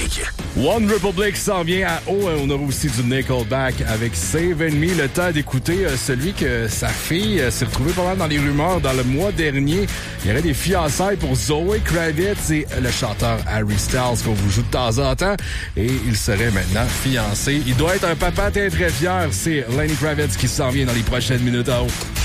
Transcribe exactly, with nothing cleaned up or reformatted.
Republic. One Republic s'en vient à haut. On aura aussi du Nickelback avec Save and Me. Le temps d'écouter euh, celui que sa fille euh, s'est retrouvée pas mal dans les rumeurs dans le mois dernier. Il y aurait des fiançailles pour Zoe Kravitz et le chanteur Harry Styles qu'on vous joue de temps en temps. Et il serait maintenant fiancé. Il doit être un papa très très fier. C'est Lenny Kravitz qui s'en vient dans les prochaines minutes à haut.